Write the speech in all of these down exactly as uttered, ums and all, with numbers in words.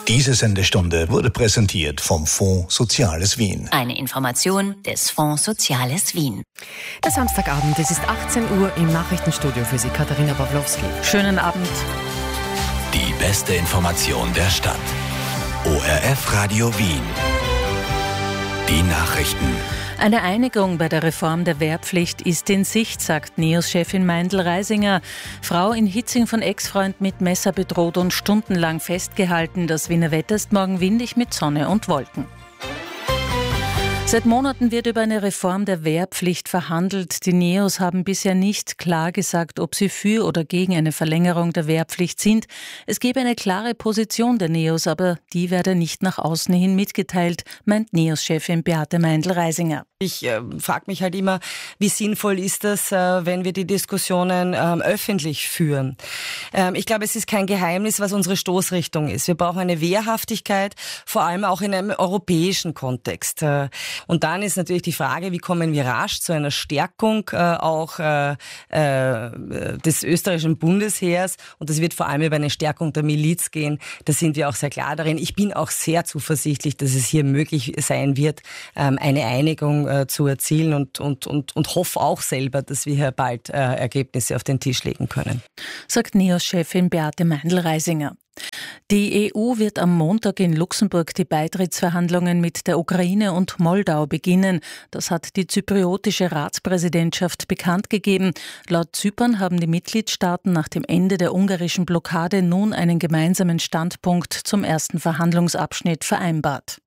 Diese Sendestunde wurde präsentiert vom Fonds Soziales Wien. Eine Information des Fonds Soziales Wien. Der Samstagabend, es ist achtzehn Uhr im Nachrichtenstudio für Sie, Katharina Pawlowski. Schönen Abend. Die beste Information der Stadt. O R F Radio Wien. Die Nachrichten. Eine Einigung bei der Reform der Wehrpflicht ist in Sicht, sagt NEOS-Chefin Meindl-Reisinger. Frau in Hitzing von Ex-Freund mit Messer bedroht und stundenlang festgehalten. Das Wiener Wetter ist morgen windig mit Sonne und Wolken. Seit Monaten wird über eine Reform der Wehrpflicht verhandelt. Die NEOS haben bisher nicht klar gesagt, ob sie für oder gegen eine Verlängerung der Wehrpflicht sind. Es gebe eine klare Position der NEOS, aber die werde nicht nach außen hin mitgeteilt, meint NEOS-Chefin Beate Meindl-Reisinger. Ich äh, frage mich halt immer, wie sinnvoll ist das, äh, wenn wir die Diskussionen ähm, öffentlich führen. Ähm, ich glaube, es ist kein Geheimnis, was unsere Stoßrichtung ist. Wir brauchen eine Wehrhaftigkeit, vor allem auch in einem europäischen Kontext. Äh, und dann ist natürlich die Frage, wie kommen wir rasch zu einer Stärkung äh, auch äh, äh, des österreichischen Bundesheers. Und das wird vor allem über eine Stärkung der Miliz gehen. Da sind wir auch sehr klar darin. Ich bin auch sehr zuversichtlich, dass es hier möglich sein wird, ähm, eine Einigung zu erzielen und, und, und, und hoffe auch selber, dass wir hier bald äh, Ergebnisse auf den Tisch legen können. Sagt NEOS-Chefin Beate Meindl-Reisinger. Die E U wird am Montag in Luxemburg die Beitrittsverhandlungen mit der Ukraine und Moldau beginnen. Das hat die zypriotische Ratspräsidentschaft bekannt gegeben. Laut Zypern haben die Mitgliedstaaten nach dem Ende der ungarischen Blockade nun einen gemeinsamen Standpunkt zum ersten Verhandlungsabschnitt vereinbart.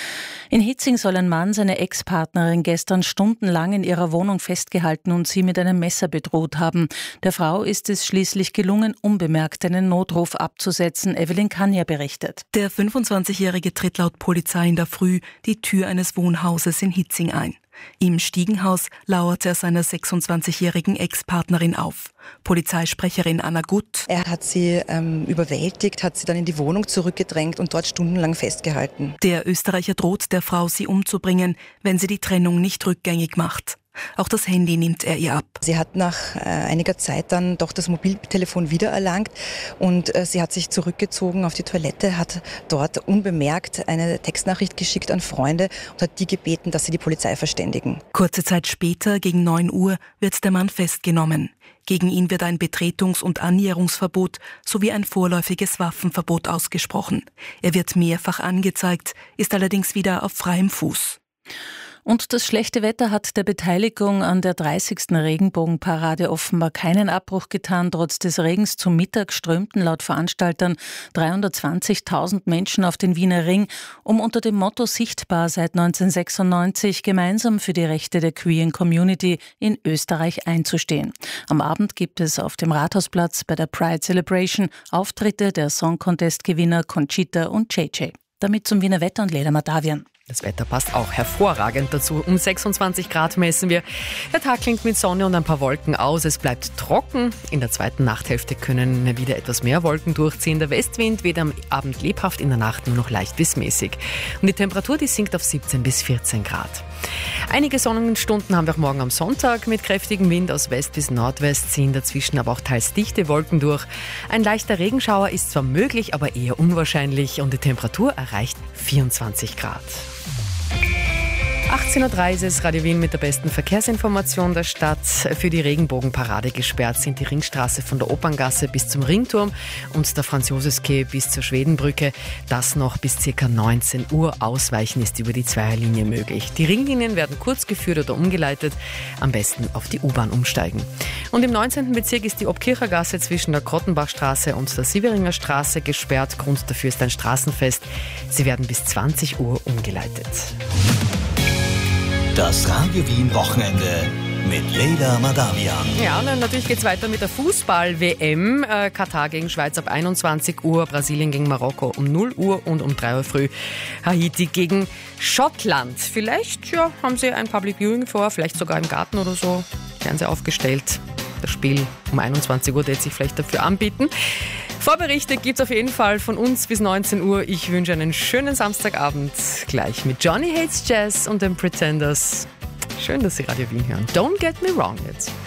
In Hitzing soll ein Mann seine Ex-Partnerin gestern stundenlang in ihrer Wohnung festgehalten und sie mit einem Messer bedroht haben. Der Frau ist es schließlich gelungen, unbemerkt einen Notruf abzusetzen. Evelyn Kanja berichtet. Der fünfundzwanzigjährige tritt laut Polizei in der Früh die Tür eines Wohnhauses in Hitzing ein. Im Stiegenhaus lauert er seiner sechsundzwanzigjährigen Ex-Partnerin auf. Polizeisprecherin Anna Gutt. Er hat sie ähm, überwältigt, hat sie dann in die Wohnung zurückgedrängt und dort stundenlang festgehalten. Der Österreicher droht der Frau, sie umzubringen, wenn sie die Trennung nicht rückgängig macht. Auch das Handy nimmt er ihr ab. Sie hat nach äh, einiger Zeit dann doch das Mobiltelefon wiedererlangt und äh, sie hat sich zurückgezogen auf die Toilette, hat dort unbemerkt eine Textnachricht geschickt an Freunde und hat die gebeten, dass sie die Polizei verständigen. Kurze Zeit später, gegen neun Uhr, wird der Mann festgenommen. Gegen ihn wird ein Betretungs- und Annäherungsverbot sowie ein vorläufiges Waffenverbot ausgesprochen. Er wird mehrfach angezeigt, ist allerdings wieder auf freiem Fuß. Und das schlechte Wetter hat der Beteiligung an der dreißigsten Regenbogenparade offenbar keinen Abbruch getan. Trotz des Regens zum Mittag strömten laut Veranstaltern dreihundertzwanzigtausend Menschen auf den Wiener Ring, um unter dem Motto Sichtbar seit neunzehnhundertsechsundneunzig gemeinsam für die Rechte der queeren Community in Österreich einzustehen. Am Abend gibt es auf dem Rathausplatz bei der Pride Celebration Auftritte der Song Contest-Gewinner Conchita und J J. Damit zum Wiener Wetter und Leda Matavian. Das Wetter passt auch hervorragend dazu. Um sechsundzwanzig Grad messen wir. Der Tag klingt mit Sonne und ein paar Wolken aus. Es bleibt trocken. In der zweiten Nachthälfte können wieder etwas mehr Wolken durchziehen. Der Westwind weht am Abend lebhaft, in der Nacht nur noch leicht bis mäßig. Und die Temperatur, die sinkt auf siebzehn bis vierzehn Grad. Einige Sonnenstunden haben wir auch morgen am Sonntag. Mit kräftigem Wind aus West bis Nordwest ziehen dazwischen aber auch teils dichte Wolken durch. Ein leichter Regenschauer ist zwar möglich, aber eher unwahrscheinlich und die Temperatur erreicht vierundzwanzig Grad. achtzehn Uhr drei ist es, Radio Wien mit der besten Verkehrsinformation der Stadt. Für die Regenbogenparade gesperrt sind die Ringstraße von der Operngasse bis zum Ringturm und der Franz-Josefs-Quai bis zur Schwedenbrücke. Das noch bis ca. neunzehn Uhr. Ausweichen ist über die Zweierlinie möglich. Die Ringlinien werden kurz geführt oder umgeleitet. Am besten auf die U-Bahn umsteigen. Und im neunzehnten Bezirk ist die Obkirchergasse zwischen der Krottenbachstraße und der Sieveringer Straße gesperrt. Grund dafür ist ein Straßenfest. Sie werden bis zwanzig Uhr umgeleitet. Das Radio Wien Wochenende mit Leda Madavian. Ja, und dann natürlich geht's weiter mit der Fußball-W M. Äh, Katar gegen Schweiz ab einundzwanzig Uhr, Brasilien gegen Marokko um null Uhr und um drei Uhr früh Haiti gegen Schottland. Vielleicht ja, haben sie ein Public Viewing vor, vielleicht sogar im Garten oder so. Fernseher aufgestellt. Das Spiel um einundzwanzig Uhr wird sich vielleicht dafür anbieten. Vorberichte gibt's auf jeden Fall von uns bis neunzehn Uhr. Ich wünsche einen schönen Samstagabend gleich mit Johnny Hates Jazz und den Pretenders. Schön, dass Sie Radio Wien hören. Don't get me wrong jetzt.